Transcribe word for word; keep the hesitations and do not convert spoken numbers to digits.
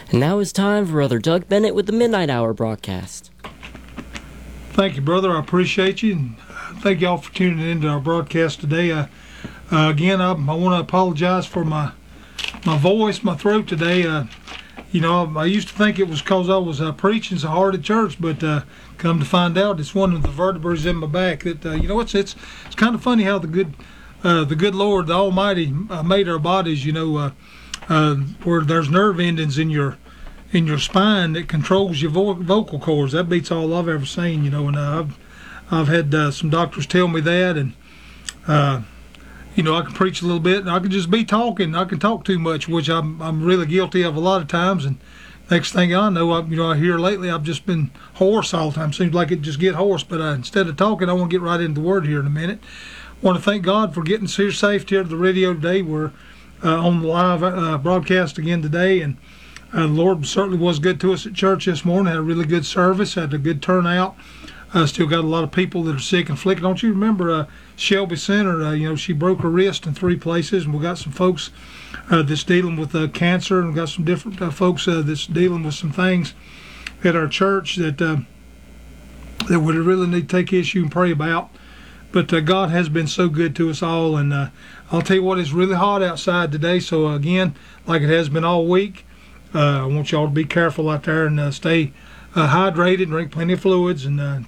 And now it's time for Brother Doug Bennett with the Midnight Hour broadcast. Thank you, brother. I appreciate you. And thank y'all for tuning into our broadcast today. Uh, uh, again, I, I want to apologize for my my voice, my throat today. Uh, you know, I, I used to think it was because I was uh, preaching so hard at church, but uh, come to find out, it's one of the vertebrae in my back. That uh, you know, it's it's it's kind of funny how the good uh, the good Lord, the Almighty, uh, made our bodies. You know, uh, uh, where there's nerve endings in your in your spine that controls your vo- vocal cords. That beats all I've ever seen, you know. And uh, I've I've had uh, some doctors tell me that, and uh, you know, I can preach a little bit, and I can just be talking. I can talk too much, which I'm I'm really guilty of a lot of times. And next thing I know, I, you know, I hear lately I've just been hoarse all the time. Seems like it just get hoarse. But uh, instead of talking, I want to get right into the word here in a minute. I want to thank God for getting us here safe here to the radio today. We're uh, on the live uh, broadcast again today, and Uh, the Lord certainly was good to us at church this morning. Had a really good service, had a good turnout. Uh, still got a lot of people that are sick and afflicted. Don't you remember uh, Shelby Center? Uh, you know, she broke her wrist in three places, and we got some folks uh, that's dealing with uh, cancer, and we got some different uh, folks uh, that's dealing with some things at our church that uh, that we really need to take issue and pray about. But uh, God has been so good to us all, and uh, I'll tell you what, it's really hot outside today. So uh, again, like it has been all week. Uh, I want y'all to be careful out there and uh, stay uh, hydrated, drink plenty of fluids, and uh,